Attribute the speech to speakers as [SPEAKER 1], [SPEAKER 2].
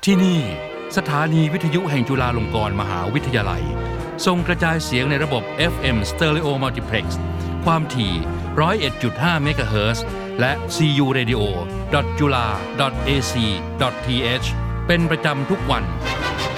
[SPEAKER 1] ที่นี่สถานีวิทยุแห่งจุฬาลงกรณ์มหาวิทยาลัยส่งกระจายเสียงในระบบ FM Stereo Multiplex ความถี่ 101.5 เมกะเฮิรตซ์และ CU Radio.jula.ac.th เป็นประจำทุกวัน